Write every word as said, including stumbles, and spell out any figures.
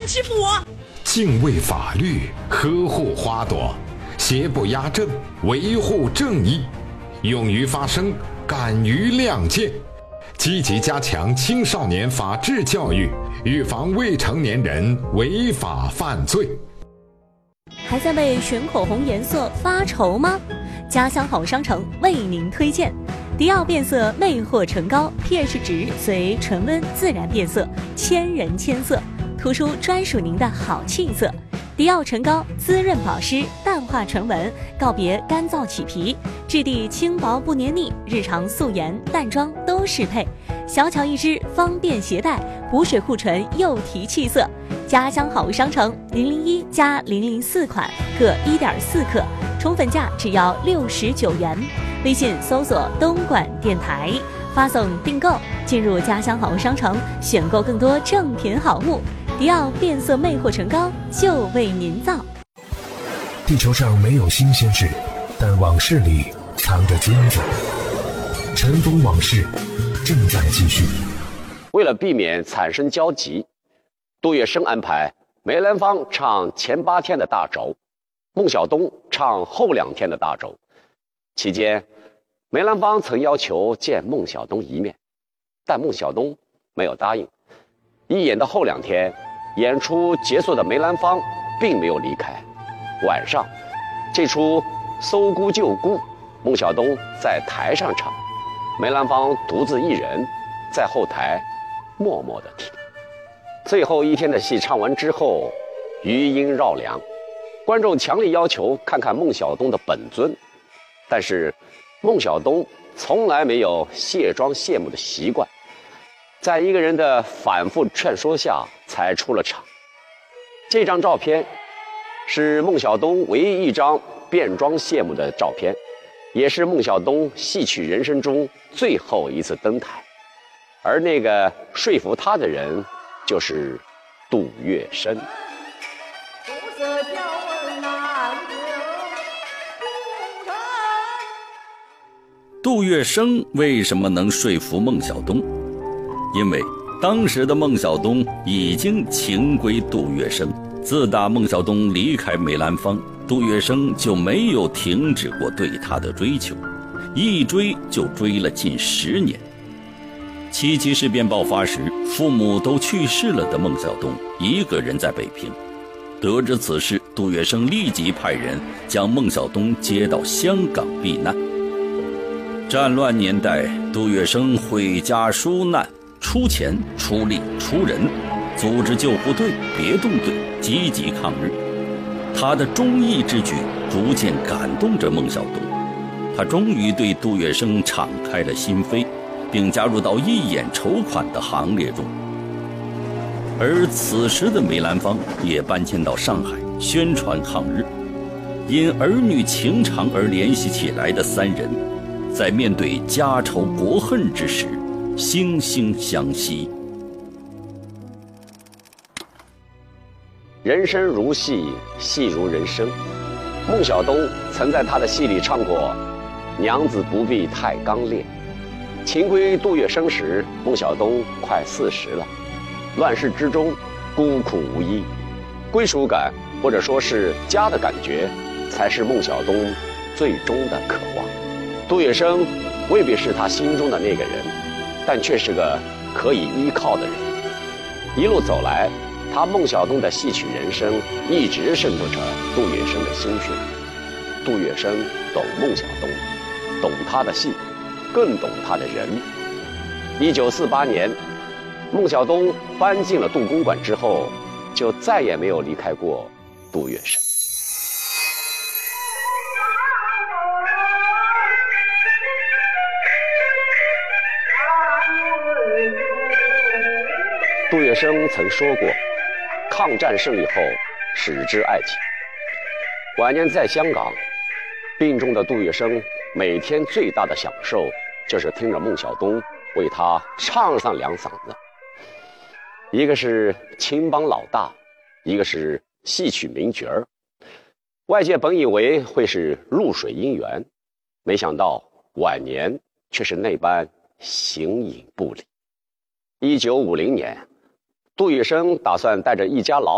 欺负我。 敬畏法律，呵护花朵，邪不压正，维护正义，勇于发声，敢于亮剑，积极加强青少年法治教育，预防未成年人违法犯罪。 还在为选口红颜色发愁吗？家乡好商城为您推荐迪奥变色魅惑唇膏 ，pH 值随纯温自然变色，千人千色，涂出专属您的好气色。迪奥唇膏滋润保湿，淡化唇纹，告别干燥起皮，质地轻薄不黏腻，日常素颜淡妆都适配。小巧一支，方便携带，补水护唇又提气色。家乡好物商城零零一加零零四款各 一点四克，宠粉价只要六十九元。微信搜索东莞电台，发送订购，进入家乡好物商城，选购更多正品好物。迪奥变色魅惑唇膏就为您造。 地球上没有新鲜事，但往事里藏着金子。尘封往事正在继续。 为了避免产生交集，杜月笙安排梅兰芳唱前八天的大轴，孟小冬唱后两天的大轴。期间，梅兰芳曾要求见孟小冬一面，但孟小冬没有答应。一演到后两天，演出结束的梅兰芳并没有离开。晚上，这出搜孤救孤，孟小冬在台上唱，梅兰芳独自一人在后台默默地听。最后一天的戏唱完之后，余音绕梁，观众强烈要求看看孟小冬的本尊，但是孟小冬从来没有卸妆谢幕的习惯，在一个人的反复劝说下才出了场。这张照片是孟小冬唯一一张变装谢幕的照片，也是孟小冬戏曲人生中最后一次登台，而那个说服他的人就是杜月笙。 杜月笙为什么能说服孟小冬？因为当时的孟小冬已经情归杜月笙，自打孟小冬离开梅兰芳，杜月笙就没有停止过对他的追求，一追就追了近十年。七七事变爆发时，父母都去世了的孟小冬一个人在北平。得知此事，杜月笙立即派人将孟小冬接到香港避难。战乱年代，杜月笙毁家纾难，出钱出力出人，组织救护队别动队，积极抗日。他的忠义之举逐渐感动着孟小冬，他终于对杜月笙敞开了心扉，并加入到义演筹款的行列中。而此时的梅兰芳也搬迁到上海宣传抗日。因儿女情长而联系起来的三人，在面对家仇国恨之时惺惺相惜。 人生如戏，戏如人生。孟小冬曾在他的戏里唱过娘子不必太刚烈。情归杜月笙时，孟小冬快四十了，乱世之中孤苦无依，归属感或者说是家的感觉才是孟小冬最终的渴望。杜月笙未必是他心中的那个人，但却是个可以依靠的人。一路走来，他孟小冬的戏曲人生一直渗透着杜月笙的心血。杜月笙懂孟小冬，懂他的戏，更懂他的人。一九四八年，孟小冬搬进了杜公馆之后，就再也没有离开过杜月笙。杜月笙曾说过，抗战胜利后矢志爱情。晚年在香港病重的杜月笙，每天最大的享受就是听着孟小冬为他唱上两嗓子，一个是青帮老大，一个是戏曲名角儿。外界本以为会是露水姻缘，没想到晚年却是那般形影不离。一九五零年，杜月笙打算带着一家老